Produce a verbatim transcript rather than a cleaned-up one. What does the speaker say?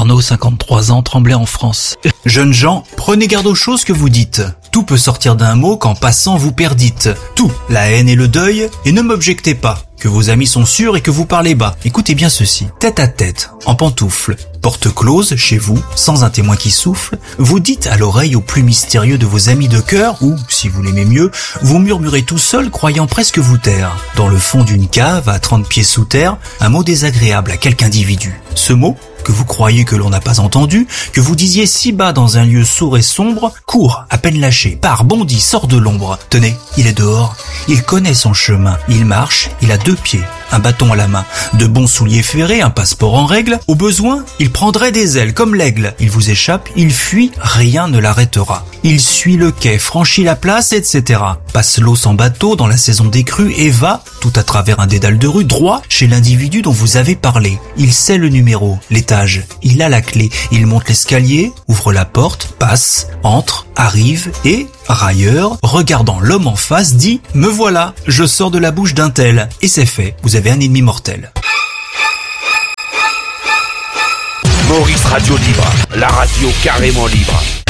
Arnaud, cinquante-trois ans, Tremblay en France. Jeunes gens, prenez garde aux choses que vous dites. Tout peut sortir d'un mot qu'en passant vous perdites. Tout, la haine et le deuil, et ne m'objectez pas. Que vos amis sont sûrs et que vous parlez bas. Écoutez bien ceci. Tête à tête, en pantoufles, porte close, chez vous, sans un témoin qui souffle, vous dites à l'oreille au plus mystérieux de vos amis de cœur, ou, si vous l'aimez mieux, vous murmurez tout seul, croyant presque vous taire. Dans le fond d'une cave, à trente pieds sous terre, un mot désagréable à quelque individu. Ce mot, que vous croyez que l'on n'a pas entendu, que vous disiez si bas dans un lieu sourd et sombre, court, à peine lâché, part, bondit, sort de l'ombre. Tenez, il est dehors, il connaît son chemin, il marche, il a deux pieds, un bâton à la main, de bons souliers ferrés, un passeport en règle. Au besoin, il prendrait des ailes comme l'aigle. Il vous échappe, il fuit, rien ne l'arrêtera. Il suit le quai, franchit la place, et cetera. Passe l'eau sans bateau dans la saison des crues et va, tout à travers un dédale de rue, droit chez l'individu dont vous avez parlé. Il sait le numéro, l'étage, il a la clé, il monte l'escalier, ouvre la porte, passe, entre, arrive et, railleur, regardant l'homme en face, dit « Me voilà, je sors de la bouche d'un tel ». Et c'est fait, vous avez un ennemi mortel. Maurice Radio Libre, la radio carrément libre.